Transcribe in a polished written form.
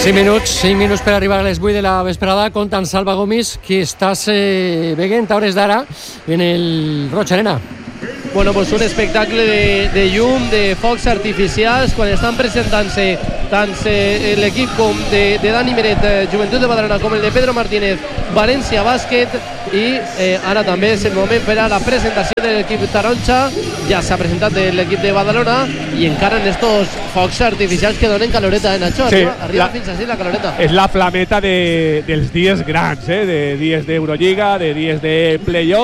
5 minuts per arribar a les 8 de la vesprada. Comptant Salva Gomis, que estàs veient a hores d'ara en el Roig Arena. Bueno, pues un espectacle de llum, de focs artificials, quan estan presentant-se tant l'equip com de Dani Meret, Joventut de Badalona, com el de Pedro Martínez, València Bàsquet, i ara també és el moment per a la presentació de l'equip taronja. Ja s'ha presentat l'equip de Badalona i encara en estos focs artificials que donen caloreta, Nacho. Sí, arriba fins així la caloreta. És la flameta dels dies grans, de dies d'Eurolliga, de dies de playoff.